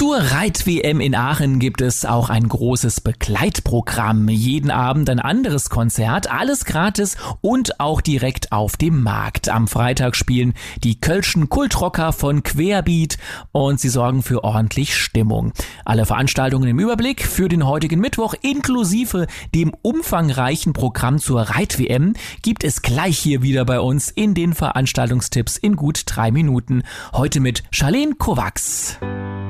Zur Reit-WM in Aachen gibt es auch ein großes Begleitprogramm. Jeden Abend ein anderes Konzert, alles gratis und auch direkt auf dem Markt. Am Freitag spielen die Kölschen Kultrocker von Querbeat und sie sorgen für ordentlich Stimmung. Alle Veranstaltungen im Überblick für den heutigen Mittwoch inklusive dem umfangreichen Programm zur Reit-WM gibt es gleich hier wieder bei uns in den Veranstaltungstipps in gut 3 Minuten. Heute mit Charlene Kovacs.